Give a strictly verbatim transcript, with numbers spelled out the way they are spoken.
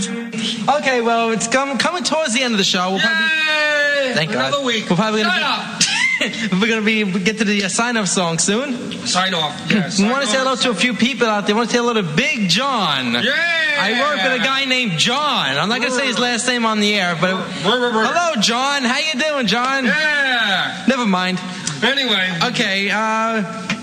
Okay, well, it's come, coming towards the end of the show. We'll probably, Yay! thank Another God. week. We're probably Shut gonna up! be, we're gonna be get to the uh, sign-off song soon. Sign off. Yeah, We want to say hello to a few people out there. We want to say hello to Big John. Yeah! I work with a guy named John. I'm not gonna say his last name on the air, but hello, John. How you doing, John? Yeah. Never mind. Anyway. Okay. Uh.